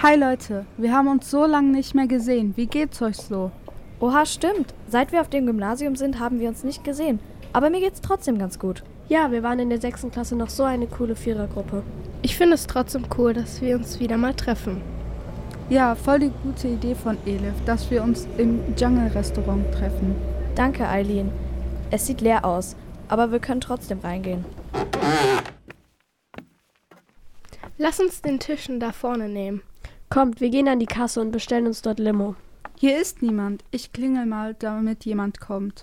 Hi Leute, wir haben uns so lange nicht mehr gesehen. Wie geht's euch so? Oha, stimmt. Seit wir auf dem Gymnasium sind, haben wir uns nicht gesehen. Aber mir geht's trotzdem ganz gut. Ja, wir waren in der 6. Klasse noch so eine coole Vierergruppe. Ich finde es trotzdem cool, dass wir uns wieder mal treffen. Ja, voll die gute Idee von Elif, dass wir uns im Jungle-Restaurant treffen. Danke, Eileen. Es sieht leer aus, aber wir können trotzdem reingehen. Lass uns den Tischen da vorne nehmen. Kommt, wir gehen an die Kasse und bestellen uns dort Limo. Hier ist niemand. Ich klingel mal, damit jemand kommt.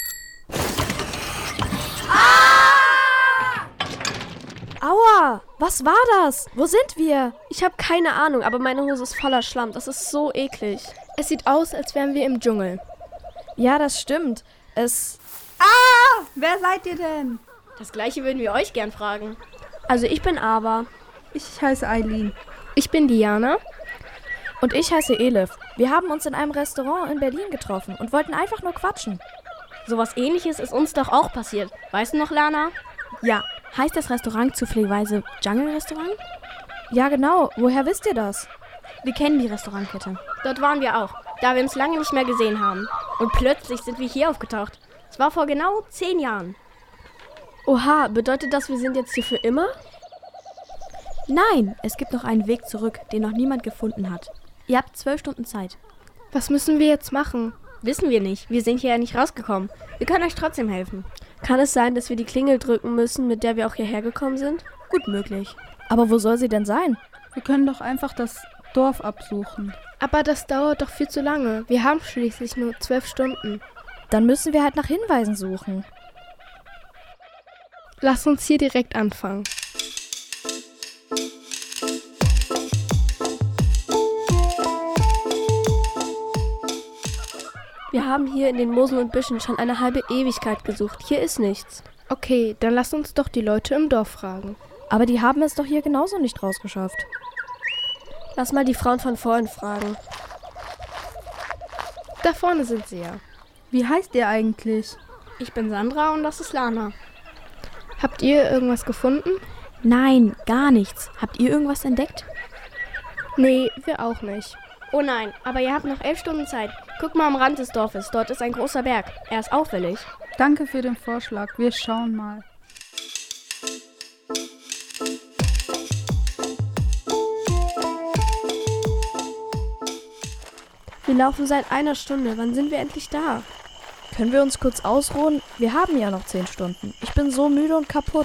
Aua! Was war das? Wo sind wir? Ich habe keine Ahnung, aber meine Hose ist voller Schlamm. Das ist so eklig. Es sieht aus, als wären wir im Dschungel. Ja, das stimmt. Wer seid ihr denn? Das gleiche würden wir euch gern fragen. Also ich bin Ava. Ich heiße Eileen. Ich bin Diana. Und ich heiße Elif. Wir haben uns in einem Restaurant in Berlin getroffen und wollten einfach nur quatschen. Sowas Ähnliches ist uns doch auch passiert. Weißt du noch, Lana? Ja. Heißt das Restaurant zufälligerweise Jungle-Restaurant? Ja, genau. Woher wisst ihr das? Wir kennen die Restaurantkette. Dort waren wir auch, da wir uns lange nicht mehr gesehen haben. Und plötzlich sind wir hier aufgetaucht. Es war vor genau 10 Jahren. Oha, bedeutet das, wir sind jetzt hier für immer? Nein, es gibt noch einen Weg zurück, den noch niemand gefunden hat. Ihr habt 12 Stunden Zeit. Was müssen wir jetzt machen? Wissen wir nicht. Wir sind hier ja nicht rausgekommen. Wir können euch trotzdem helfen. Kann es sein, dass wir die Klingel drücken müssen, mit der wir auch hierher gekommen sind? Gut möglich. Aber wo soll sie denn sein? Wir können doch einfach das Dorf absuchen. Aber das dauert doch viel zu lange. Wir haben schließlich nur 12 Stunden. Dann müssen wir halt nach Hinweisen suchen. Lass uns hier direkt anfangen. Wir haben hier in den Moosen und Büschen schon eine halbe Ewigkeit gesucht. Hier ist nichts. Okay, dann lass uns doch die Leute im Dorf fragen. Aber die haben es doch hier genauso nicht rausgeschafft. Lass mal die Frauen von vorhin fragen. Da vorne sind sie ja. Wie heißt ihr eigentlich? Ich bin Sandra und das ist Lana. Habt ihr irgendwas gefunden? Nein, gar nichts. Habt ihr irgendwas entdeckt? Nee, wir auch nicht. Oh nein, aber ihr habt noch 11 Stunden Zeit. Guck mal am Rand des Dorfes, dort ist ein großer Berg. Er ist auffällig. Danke für den Vorschlag. Wir schauen mal. Wir laufen seit einer Stunde. Wann sind wir endlich da? Können wir uns kurz ausruhen? Wir haben ja noch 10 Stunden. Ich bin so müde und kaputt.